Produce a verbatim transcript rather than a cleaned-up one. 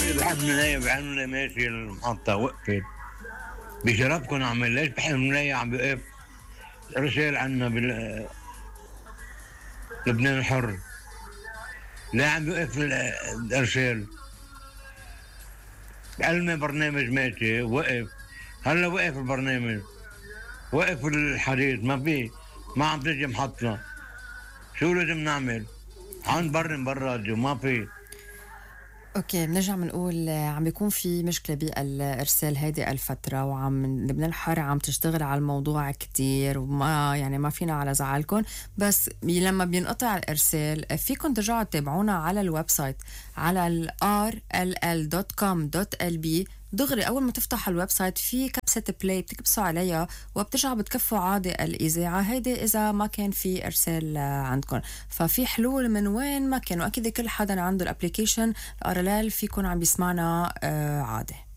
بحلم بحلم ماشي المحطة وقفت بشرفكم عمل ليش بحلم عم بوقف رسائل عنا بال لبنان الحر. لا عم بيوقف الارسال بعلم برنامج ماشي وقف. هلا وقف البرنامج وقف الحديث ما في ما عم تجي محطة. شو لازم نعمل؟ عن برن برا ما في. اوكي بنرجع بنقول عم بيكون في مشكله بالارسال هيدي الفتره وعم لبنان الحر عم تشتغل على الموضوع كتير وما يعني ما فينا على زعلكم بس لما بينقطع الارسال فيكم ترجعوا تتابعونا على الويب سايت على ال آر إل إل دوت كوم دوت إل بي. دغري اول ما تفتح الويب سايت في كبسه بلاي بتكبسوا عليها وبترجعوا بتكفوا عادي الاذاعه هيدي اذا ما كان في ارسال عندكم. ففي حلول من وين ما كان واكيد كل حدا عنده الابلكيشن آر إل إل فيكون عم بيسمعنا آه عادي.